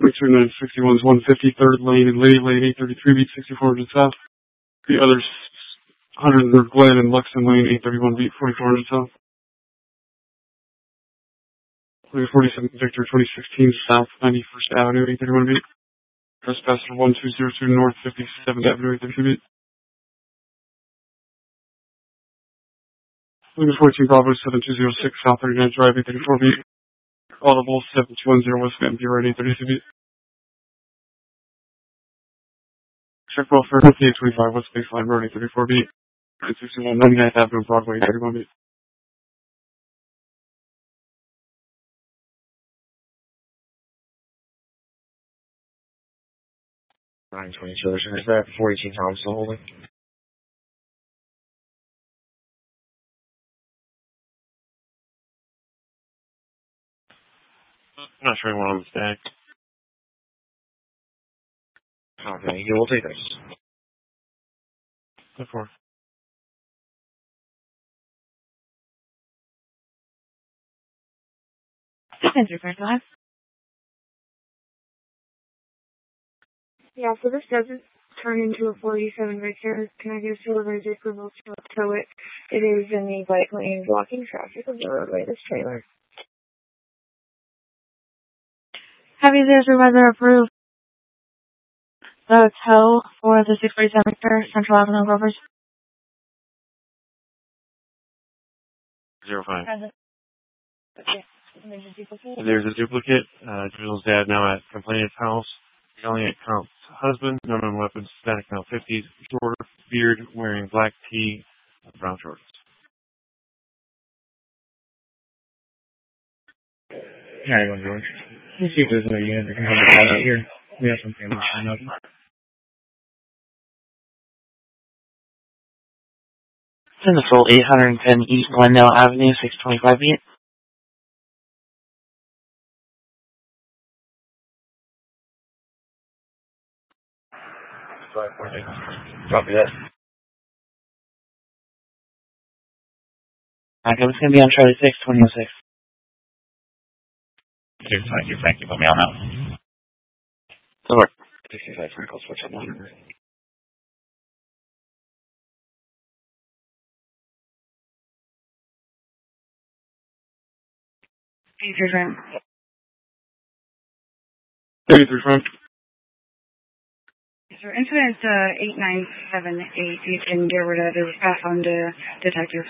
Between 961's 153rd Lane and Lady Lane, 833 beat 6400 South. The other 103rd Glen and Lexington Lane, 831 beat 4400 South. 47th Victor, 2016 South 91st Avenue, 831 beat. Trespasser 1202 North 57th Avenue, 832 beat. 14 Bravo 7206 South 39th Drive, 834 beat. Audible 7210 West Van Bureau, 832 beat. Check Welfare 5825 West Baseline Road, 834 beat. 961 99th Avenue, Broadway, 831 beat. Is that 42 times the holding? I'm not sure anyone on the stack. Okay, yeah, we'll take this. So far. Answer first live. Yeah, so this doesn't turn into a 47 Victor. Can I give delivery approval to tow it? It is in the bike lane blocking traffic of the roadway, this trailer. Heavy supervisor approved the tow for the 647 Victor, Central Avenue Rovers. 05. Okay. There's a duplicate. There's a duplicate. Jill's dad now at complainant's house. Yelling at Count's husband. No known weapons. Static now 50s. Shorter beard. Wearing black tee. Brown shorts. How you doing, George? Let's see if there's another unit that can help us out here. We have some families showing up. It's in the full 810 East Glendale Avenue, 625 beat. Copy that. Okay, it's going to be on Charlie 6, 2006. Thank you. Put me on that. That'll work. 65 Frankel, switch up on. Features room. 33 front. So incident 8978, you can get rid of it. It was passed on to detectives.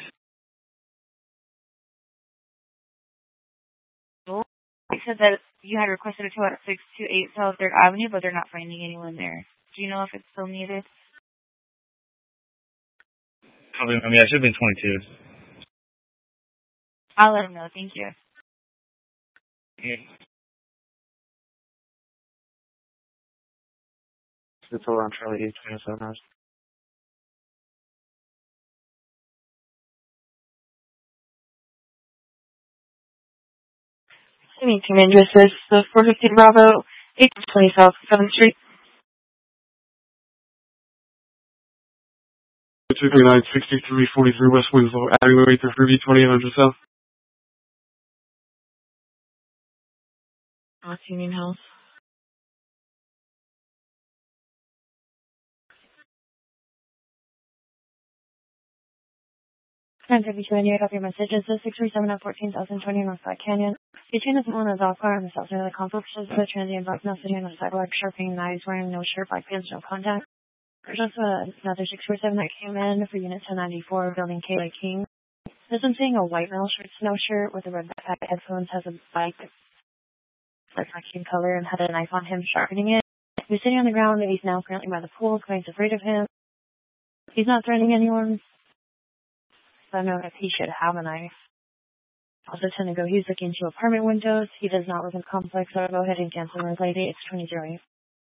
They said that you had requested a tow at 628 South 3rd Avenue, but they're not finding anyone there. Do you know if it's still needed? I should have been 22. I'll let them know. Thank you. Yeah. It's over on Charlie 8, 27 hours. Team address is the 415 Bravo, 820 South 7th Street. 239 6343 West Winslow Avenue, 833 2800 South. North Union House. Contact between you, copy your messages. 637 at 14,020 Northside Canyon. Between this one is off car and the south side of the complex is the transient black male sitting on the sidewalk, sharpening knives, wearing no shirt, black pants, no contact. There's also another 647 that came in for Unit 1094, building K. Lake King. This one's seeing a white male shirt, snow shirt with a red backpack, headphones, has a bike, like vacuum color, and had a knife on him, sharpening it. He's sitting on the ground, and he's now currently by the pool. Client's afraid of him. He's not threatening anyone. I don't know if he should have a knife. Also, he's looking into apartment windows. He does not live in the complex, so I'll go ahead and cancel his lady. It's 2008.